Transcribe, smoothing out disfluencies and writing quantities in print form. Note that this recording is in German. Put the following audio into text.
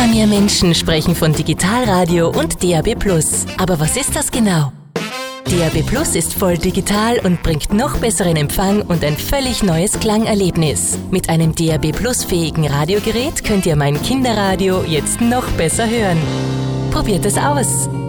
Immer mehr Menschen sprechen von Digitalradio und DAB+. Aber was ist das genau? DAB+ ist voll digital und bringt noch besseren Empfang und ein völlig neues Klangerlebnis. Mit einem DAB+-fähigen Radiogerät könnt ihr mein Kinderradio jetzt noch besser hören. Probiert es aus!